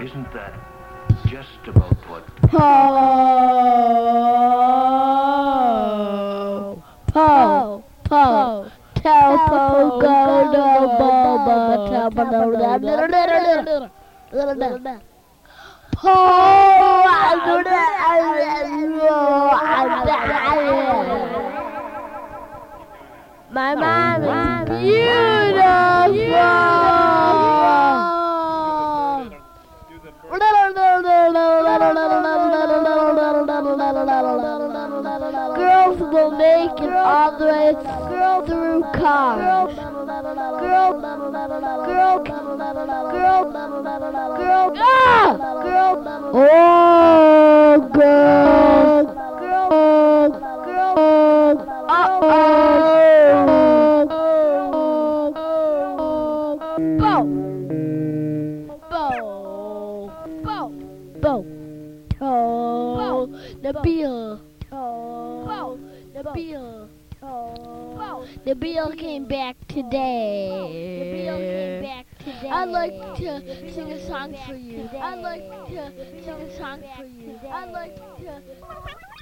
isn't that just about what... My mom is beautiful. Girls will make it all the way through cars. Oh, girl. Nabil came back today. I'd like to sing a song for you. I'd like to sing a song for you. I'd like to